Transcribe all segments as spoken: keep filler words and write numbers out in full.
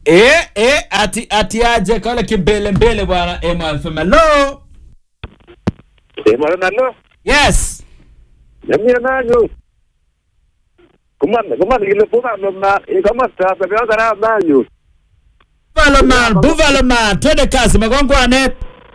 Eh eh ati ati aje kale kimbele mbele bwana Ema F M. Hello. Ema nalo? Yes. Yami nanyo. Kumanda kumanda ile puma na kama sasa kwa dara nanyo. Buffalo man, Buffalo man, twende kazi magongwane.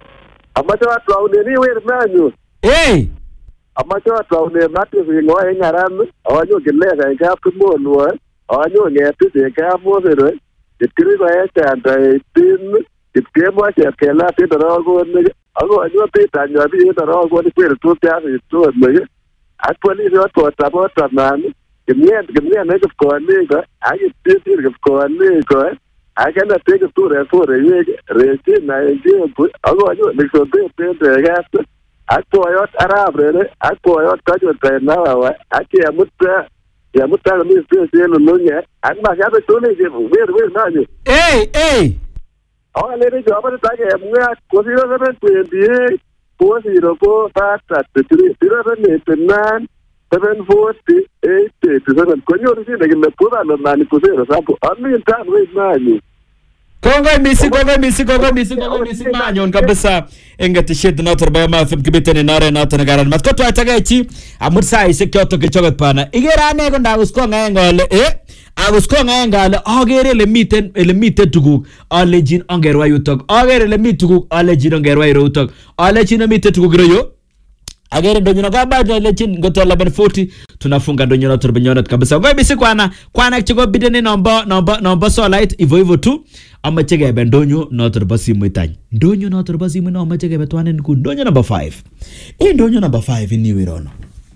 Amacho watu auneni wewe nanyo. Eh. Amacho watu auneni mati vingo enyaram, awanyo geleka ngapumo nuwa, awanyo ngeti ngamo zero. Itiri ba enda tin, itkemo cha kela te darago ne. Ago anyo te tanyo bi darago ni kwel tu pya tu ne. Actually yo to tabota man. Kemien kemien ne ko ne ga, ai te te ko ne ko. Ai kana te ko re fo re ye re ti na ye ago anyo ne so te te te ga. Akto yo arabre, akto yo kajo te na wa, aki amutta ya mutala mi sio sio nonya anma ya to ne je ver ver nanyo eh eh awa le re jaba ta ke mga ko zero seven twenty four zero four five three zero seven nine seven four eight seven ko nyo ri ne ke pura no nani ko zero sapo ami ta we nanyo Kongo misi kongo misi kongo misi kongo misi manyon kabisa engati shit na torba ma fim kibitene nare na tana garan mat ko to atagachi amursa ise kyoto ke chogot pana igera ne ko ndagus ko ngengole eh agus ko ngengale agere le miten le miten tuguk alejin ongerwa yutok agere le mit tuguk alejin ongerwa yutok alejin miten tuguk reyo agere donyo gaba alejin goto eleven forty tunafunga donyo na torba nyonat kabisa go misi kwana kwana chigo bidene nomba nomba nomba solite ivo ivo tu amache gebe ndonyo notor basi mwitany ndonyo notor basi mwe no amache gebe twanen ku ndonyo number five e ndonyo number five ni wirono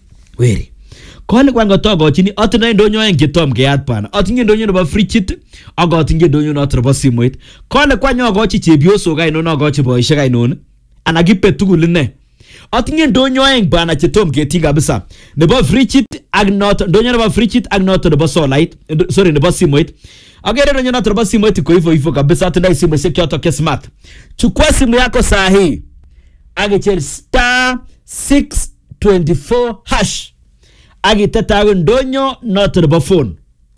weri kole kwanga togo chini atina ndonyo en gitom ge atpana atinge ndonyo number free chit aga atinge ndonyo notor basi mwit kole kwanyo go chi chebioso ga ino no go chi boyshe ga ino anagipe tugul ne atinge ndonyo en bana chitom ge tinga bisa nebo free chit ag not ndonyo number free chit ag not nebo solite sorry nebo simwit agere ndonyo na turba simu eti ko hivyo hivyo kabisa tuna simu sio kyoto ke smart chukua simu yako saa hii agechel star six two four hash agiteta ndonyo na turba phone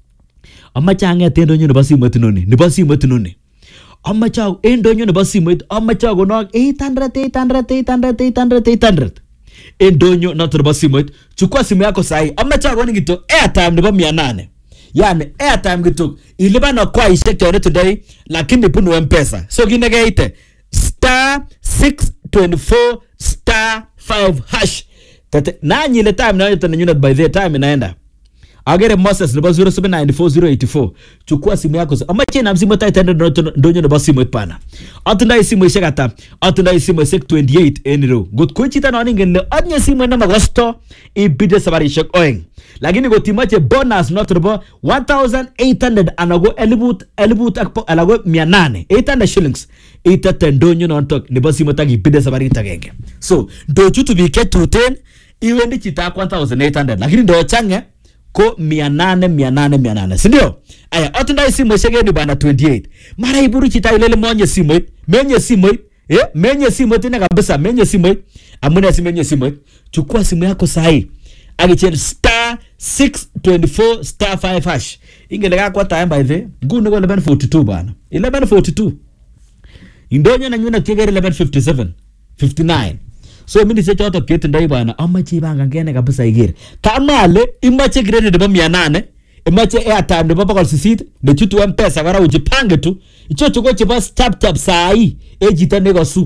amacha ngete ndonyo na simu eti noni ni ba simu eti noni amacha ndonyo na simu eti amacha go no eight hundred eight hundred eight hundred eight hundred eight hundred ndonyo na turba simu eti chukua simu yako saa hii amacha go ngito airtime ni ba mia nane yani airtime gituk ilibana kwa ishe kyone today lakini bunu M-Pesa so ginegeite star six two four star five hash tate nanyi le time na yote nyuna by the time inaenda agere Moses number zero seven nine four zero eight four chukua simu yako amache na msimu taitenda ndonyo na simu ipana atunda simu ishekata atunda simu sek twenty-eight enero gut kuchita na ningele anye simu na magosto ibide sabari shek oeng lakini gotimache bonus notrobo one thousand eight hundred anago elibut elibut akpo alago mia nane eight hundred shillings itata ndonyo na ntok ni basi motagi ibide sabari tagenge so do chutu bike two ten iwendi chita one thousand eight hundred lakini ndo change ko mia nane mia nane mia nane sindio aya atunda simu shege ni bana twenty-eight mara iburu chita ilele monye simu menye simu eh menye simu tena kabisa menye simu amuna simu menye simu chukua simu yako sahi agichel star six two four star five hash ingelega kwa time by the ngune ko eleven forty-two bana eleven forty-two indonyo na nyuna kigere eleven fifty-seven fifty-nine so mimi ndiche choto kete ndai bana amachi banga ngene kabisa igire kama ale imache grade de mia nane imache airtime de baba six de chutu M-Pesa gara ujipange tu icho chuko chiba tap tap sai ejita nego su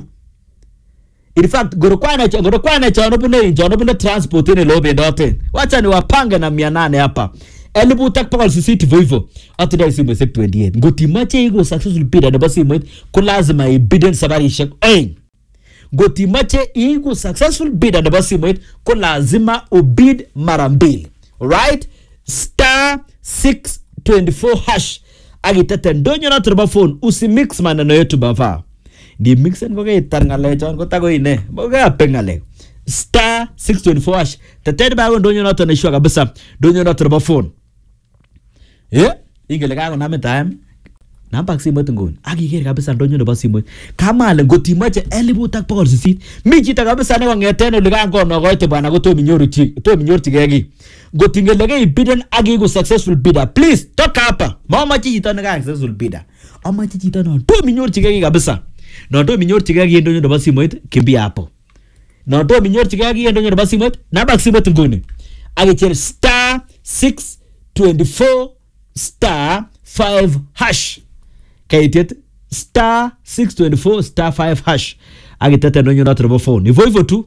in fact gorokwana cha gorokwana cha onobune njono bune transport ni lobe ndote wacha ni wapange na mia nane hapa elibu takpakal sisiti voivo atuda isimu sek twenty-eight ngoti mache igo successful bid na basi mwe kulazima ibiden sabari shek oing ngoti mache igo successful bid na basi mwe kulazima ubid mara mbili right star six two four hash agitete ndonyo na turba phone usimix maneno yetu bava di mixen ko kay tarngale chon ko tago ine boga pengale star six two four hash teted ba ndonyo na to ne shwa kabisa ndonyo na turba phone eh ingele ka na time namba simoit nguni akiker kabisa ndonyo nebo simoit kama ale ngotimache elibut ak bokol sisit mi chito kabisa ne kongeten ole kangono koite bwana kotom inyoru chi tom inyorchigei ki ngotingelege ibiden akiku successful bidder please toka hapa mamache chito ne ka successful bidder amache chito no tom inyorchigei ki kabisa no tom inyorchigei ki ndonyo nebo simoit kimbia hapo no tom inyorchigei ki ndonyo nebo simoit namba simoit nguni akichel star six twenty-four star five hash kaitet star six twenty-four star five hash agitete ndonyo noto nebo phone hivyo hivyo tu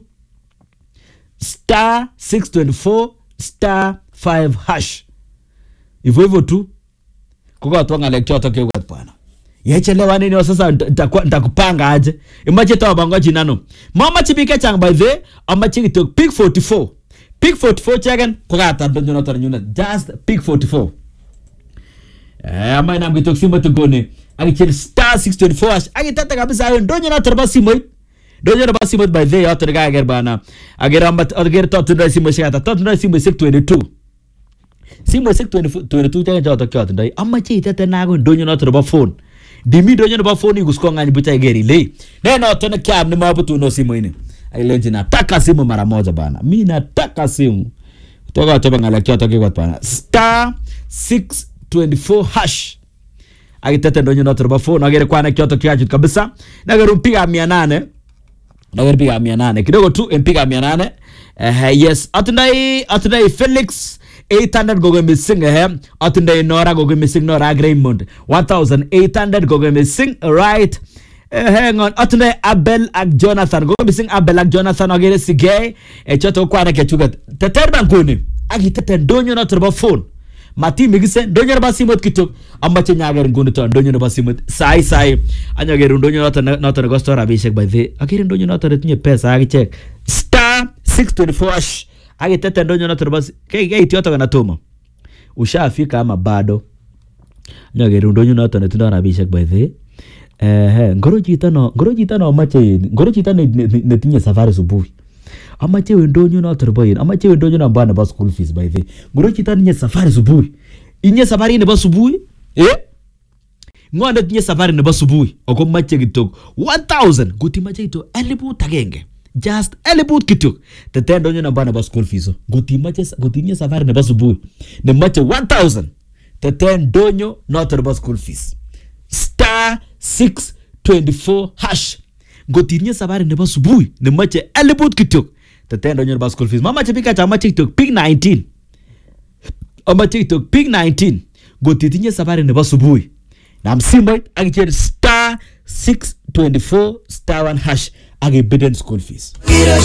star six twenty-four star five hash hivyo hivyo tu kokatwa ngalek choto kewet bwana yechelewa nini sasa nitakupanga aje imache tawa bangoji nano mama chibike chang by the amache kitok pick forty-four pick forty-four chegen kokata ndonyo noto nyuna just pick forty-four eh ama ina mkitok simba tugone akichel star six twenty-four hash agitata kabisa ayo ndonyo noto ba simoit ndonyo noto ba simoit by the yoto ga ger bana agera amba agera to to simoit shata to to simoit six twenty-two simoit six twenty-two chegen joto kyoto ndai amache itete nago ndonyo noto ba phone dimi ndonyo ba phone igusko ngani buta geri le neno to ne kyam ni mabutu no simoit ni ailenji nataka simu mara moja bana mimi nataka simu toka toba ngala kyoto kiko bana star six twenty-four hash agitete ndonyo noto ba phone agere kwana kyoto kiachu kabisa nagere mpiga mia nane nagere piga mia nane kidogo tu mpiga mia nane eh yes atundai atundai Felix eight hundred gogo missing eh atundai Nora gogo missing Nora Raymond one thousand eight hundred gogo missing right Uh, hang on atune Abel ak Jonathan go missing Abel ak Jonathan agere sige e choto kwa na kechugat teterba ngoni agitete ndonyo na turba phone mati migise ndonyo na basimot kitok amache nyager ngoni to ndonyo na basimot sai sai anyager ndonyo na na to go store abishek by the agere ndonyo na to tinye pesa agicheck star six twenty-four hash agitete ndonyo na turba ke ke itioto kana tuma ushafika ama bado anyager ndonyo na to tinye abishek by the eh ngoro chita no ngoro chita no amache ngoro chita ne tinye safari subuhi amache ndonyo no turboyin amache ndonyo na bana ba school fees by the ngoro chita tinye safari subuhi inye safari ne ba subuhi eh ngone tinye safari ne ba subuhi oko mache kitok one thousand guti mache ito elibu tagenge just elibu kitok tete ndonyo na bana ba school fees guti mache guti tinye safari ne ba subuhi ne mache one thousand tete ndonyo no turbo school fees star six twenty-four hash gotinye sabari nebo subuhi ne mache elibut kitok tetendo nyor ba school fees mama chepika chama TikTok pick nineteen ama TikTok pick nineteen gotinye sabari nebo subuhi na msimbo agichel star six twenty-four star one hash agi bidden school fees